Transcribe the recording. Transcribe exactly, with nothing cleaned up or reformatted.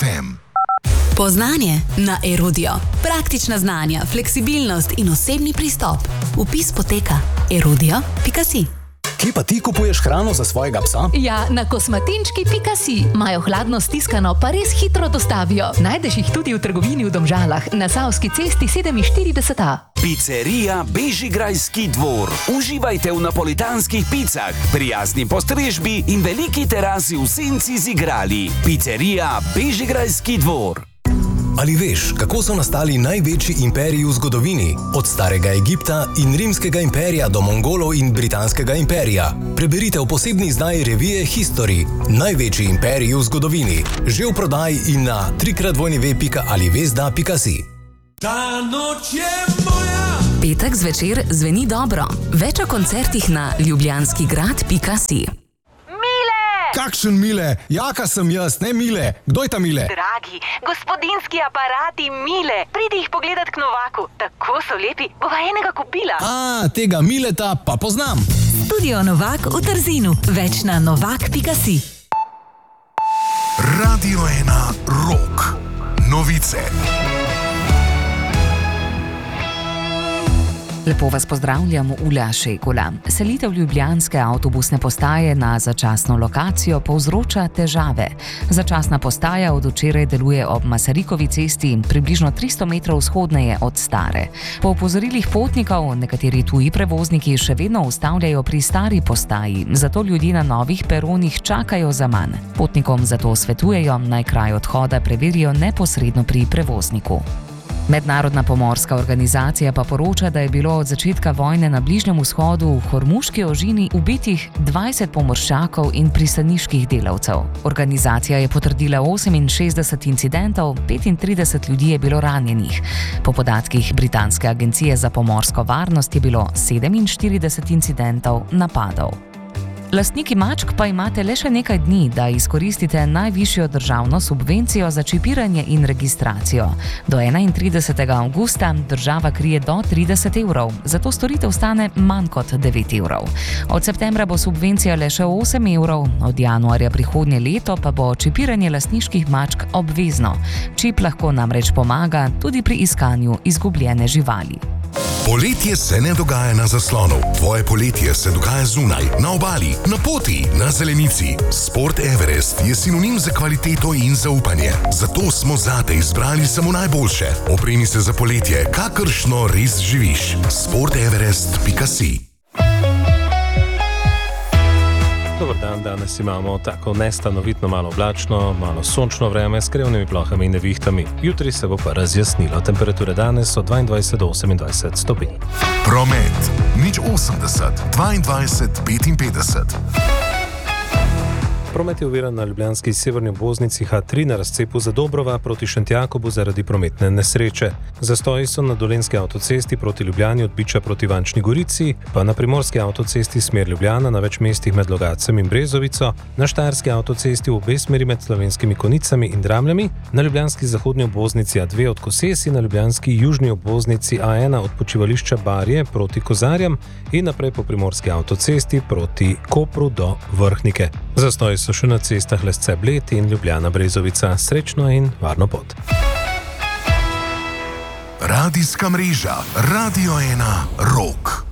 ef em. Poznanje na Erudio. Praktična znanja, fleksibilnost in osebni pristop. Vpis poteka erudio pika si. Kje pa ti kupuješ hrano za svojega psa? Ja, na kosmatinčki pika si. Imajo hladno stiskano, pa res hitro dostavijo. Najdeš jih tudi v trgovini v Domžalah, na Savski cesti sedeminštirideset a. Pizzerija Bežigrajski dvor. Uživajte v napolitanskih picah, prijazni postrežbi in veliki terasi v senci z igrali. Pizzerija Bežigrajski dvor. Ali veš, kako so nastali največji imperiji v zgodovini? Od starega Egipta in rimskega imperija do Mongolov in britanskega imperija. Preberite v posebni izdaji revije History. Največji imperiji v zgodovini. Že v prodaji in na trikrat dvojni ve pika alivezda pika si. Ta noč je moja! Petek zvečer zveni dobro. Več o koncertih na ljubljanskigrad pika si. Kakšen Mile? Jaka sem jaz, ne Mile. Kdo je ta Mile? Dragi, gospodinski aparati Mile. Pridi jih pogledat k Novaku. Tako so lepi, bova enega kupila. A, tega Mileta pa poznam. Studio Novak v Trzinu. Več na novak pika si. Radio ena Rock. Novice. Lepo vas pozdravljam, Ula Šekula. Selitev ljubljanske avtobusne postaje na začasno lokacijo povzroča težave. Začasna postaja od včeraj deluje ob Masarikovi cesti, približno tristo metrov vzhodneje od stare. Po opozorilih potnikov nekateri tuji prevozniki še vedno ustavljajo pri stari postaji, zato ljudje na novih peronih čakajo za manj. Potnikom zato svetujejo, naj kraj odhoda preverijo neposredno pri prevozniku. Mednarodna pomorska organizacija pa poroča, da je bilo od začetka vojne na Bližnjem vzhodu v Hormuški ožini ubitih dvajset pomorščakov in pristaniških delavcev. Organizacija je potrdila oseminšestdeset incidentov, petintrideset ljudi je bilo ranjenih. Po podatkih britanske agencije za pomorsko varnost je bilo sedeminštirideset incidentov napadov. Lastniki mačk pa imate le še nekaj dni, da izkoristite najvišjo državno subvencijo za čipiranje in registracijo. Do enaintridesetega avgusta država krije do trideset evrov, zato storitev stane manj kot devet evrov. Od septembra bo subvencija le še osem evrov, od januarja prihodnje leto pa bo čipiranje lastniških mačk obvezno. Čip lahko namreč pomaga tudi pri iskanju izgubljene živali. Poletje se ne dogaja na zaslonu. Tvoje poletje se dogaja zunaj, na obali, na poti, na zelenici. Sport Everest je sinonim za kvaliteto in zaupanje. Zato smo zate izbrali samo najboljše. Opremi se za poletje, kakršno res živiš. sport everest pika si. Dobar dan, danes imamo tako nestanovitno malo oblačno, malo sončno vreme s krevnimi plohami in nevihtami. Jutri se bo pa razjasnilo. Temperature danes so dvaindvajset do osemindvajset stopinj. Promet. nič osemdeset, dvaindvajset, petinpetdeset. Promet je oviran na ljubljanski severni obvoznici ha tri na razcepu Zadobrova proti Šentjakobu zaradi prometne nesreče. Zastoji so na Dolenjski avtocesti proti Ljubljani od Biča proti Ivančni Gorici, pa na Primorski avtocesti smer Ljubljana na več mestih med Logatcem in Brezovico, na Štajerski avtocesti v obe smeri med Slovenskimi Konicami in Dramljami, na ljubljanski zahodni obvoznici a dve od Koses in na ljubljanski južni obvoznici a ena od počivališča Barje proti Kozarjam in naprej po Primorski avtocesti proti Kopru do Vrhnike. Zastoji so še na cestah Lesce-Bled in Ljubljana-Brezovica. Srečno in varno pot. Radijska mreža Radio ena Rock.